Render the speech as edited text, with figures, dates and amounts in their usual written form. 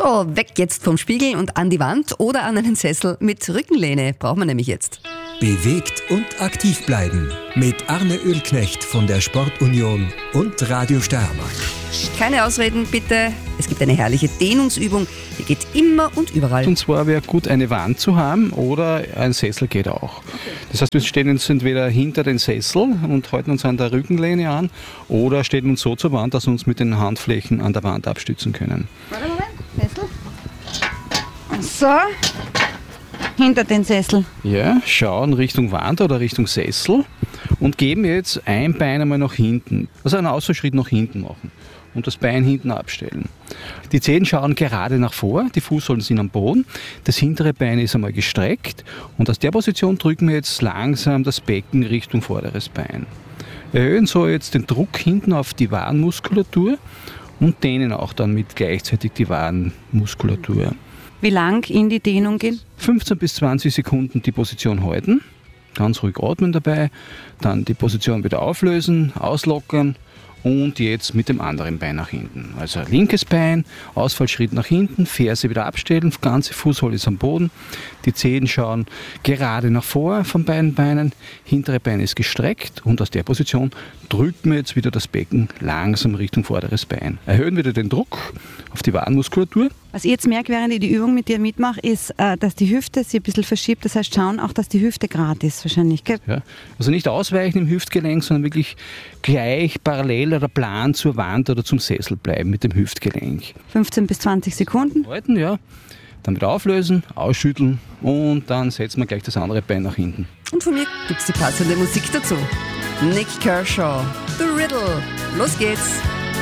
So, weg jetzt vom Spiegel und an die Wand oder an einen Sessel mit Rückenlehne. Brauchen wir nämlich jetzt. Bewegt und aktiv bleiben mit Arne Ölknecht von der Sportunion und Radio Steiermark. Keine Ausreden, bitte. Es gibt eine herrliche Dehnungsübung, die geht immer und überall. Und zwar wäre gut, eine Wand zu haben oder ein Sessel geht auch. Okay. Das heißt, wir stehen uns entweder hinter den Sessel und halten uns an der Rückenlehne an oder stehen uns so zur Wand, dass wir uns mit den Handflächen an der Wand abstützen können. Warte, Sessel. So, hinter den Sessel. Ja, schauen Richtung Wand oder Richtung Sessel und geben jetzt ein Bein einmal nach hinten. Also einen Ausfallschritt nach hinten machen. Und das Bein hinten abstellen. Die Zehen schauen gerade nach vor, die Fußsohlen sind am Boden, das hintere Bein ist einmal gestreckt und aus der Position drücken wir jetzt langsam das Becken Richtung vorderes Bein. Erhöhen so jetzt den Druck hinten auf die Wadenmuskulatur und dehnen auch dann mit gleichzeitig die Wadenmuskulatur. Wie lang in die Dehnung gehen? 15 bis 20 Sekunden die Position halten, ganz ruhig atmen dabei, dann die Position wieder auflösen, auslockern. Und jetzt mit dem anderen Bein nach hinten. Also linkes Bein, Ausfallschritt nach hinten, Ferse wieder abstellen, ganze Fußsohle ist am Boden. Die Zehen schauen gerade nach vor von beiden Beinen, hintere Bein ist gestreckt und aus der Position drücken wir jetzt wieder das Becken langsam Richtung vorderes Bein. Erhöhen wieder den Druck auf die Wadenmuskulatur. Was ich jetzt merke, während ich die Übung mit dir mitmache, ist, dass die Hüfte sich ein bisschen verschiebt. Das heißt, schauen auch, dass die Hüfte gerade ist wahrscheinlich, gell? Ja, also nicht ausweichen im Hüftgelenk, sondern wirklich gleich parallel oder plan zur Wand oder zum Sessel bleiben mit dem Hüftgelenk. 15 bis 20 Sekunden. Halten, ja. Dann wieder auflösen, ausschütteln und dann setzen wir gleich das andere Bein nach hinten. Und von mir gibt's die passende Musik dazu. Nick Kershaw, The Riddle. Los geht's.